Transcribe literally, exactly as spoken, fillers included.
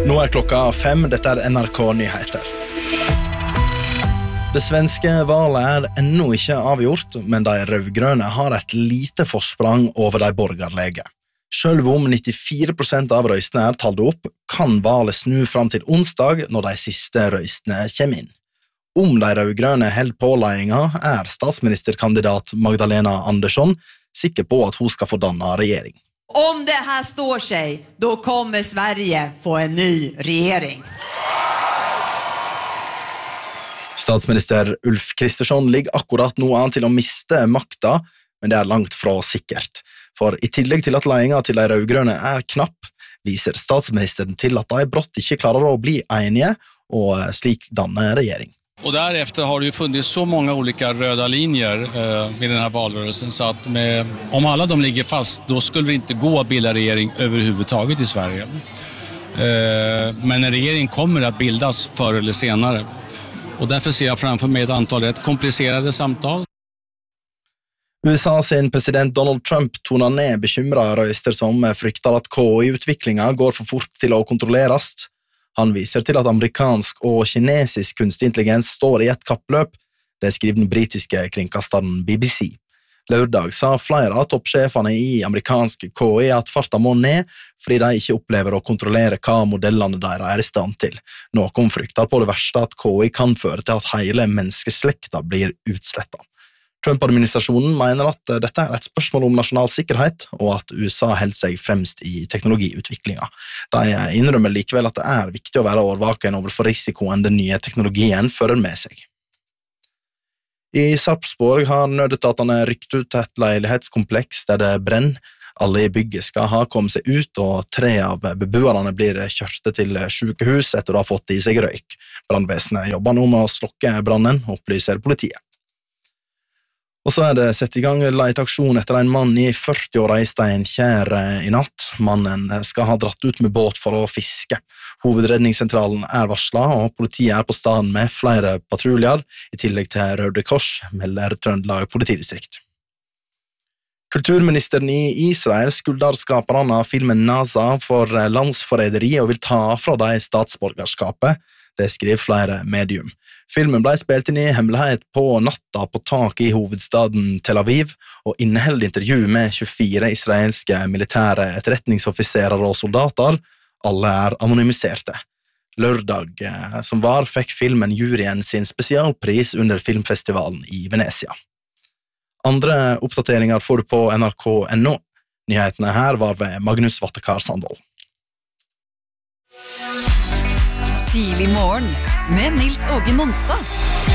Nå er klokka fem, dette er N R K Nyheter. Det svenske valget er ennå ikke avgjort, men de rødgrønne har et lite forsprang over de borgerlige. Selv om nittifire prosent av røystene er talt opp, kan valget snu fram til onsdag når de siste røystene kommer inn. Om de rødgrønne held på ledelsen, er statsministerkandidat Magdalena Andersson sikker på at hun skal få danne regjering. Om det här står sig, då kommer Sverige få en ny regering. Statsminister Ulf Kristersson ligger akkurat nå an til å miste makta, men det er langt fra sikkert. For i tillegg til at ledelsen til de rødgrønne er knapp, viser statsministeren til at de brått ikke klarer å bli enige, og slik danne regjering. Och därefter har det ju funnits så många olika röda linjer eh, i den här valrörelsen så att med, om alla de ligger fast då skulle det inte gå att bilda regering överhuvudtaget i Sverige. Eh, men en regering kommer att bildas förr eller senare. Och därför ser jag framför mig ett antal rätt komplicerade samtal. U S A sin president Donald Trump tonar ned bekymrede røyster som frykter at K I-utviklingen går for fort til å kontrolleres. Han viser til at amerikansk og kinesisk kunstig intelligens står i et kappløp, det skriver den britiske kringkasteren B B C. Lørdag sa flere av toppsjefene i amerikansk K I at farta må ned, fordi de ikke opplever å kontrollere hva modellene deres er i stand til. Noen frykter på det verste at K I kan føre til at hele menneskeslekta blir utslettet. Trump-administrasjonen mener at dette er et spørsmål om nasjonal sikkerhet, og at U S A holder seg fremst i teknologiutviklingen. De innrømmer likevel at det er viktig å være årvaken overfor risikoen den nye teknologien fører med seg. I Sarpsborg har nødetatene rykt ut et leilighetskompleks der det brenner. Alle i bygget skal ha kommet seg ut, og tre av beboerne blir kjørte til sykehus etter å ha fått i seg røyk. Brandvesenet jobber nå med å slokke brannen, opplyser politiet. Og så er det sett i gang leteaksjon etter en mann i førti-åra i Steinkjer i natt. Mannen skal ha dratt ut med båt for å fiske. Hovedredningssentralen er varslet, og politiet er på stedet med flere patruljer, i tillegg til Røde Kors, melder Trøndelag politidistrikt. Kulturministeren i Israel skylder skaperne av filmen NASA for landsforræderi og vil ta fra dem statsborgerskapet, det skriver flere medium. Filmen ble spilt inn i hemmelighet på natta på tak i hovedstaden Tel Aviv, og inneholder intervju med tjuefire israelske militære etterretningsoffiserer og soldater. Alle er anonymiserte. Lørdag som var fikk filmen juryen sin spesialpris under filmfestivalen i Venezia. Andre oppdateringer får du på N R K punktum N O. Nyhetene her var ved Magnus Vattekar Sandvold. Tidlig morgen med Nils Åge Nonstad.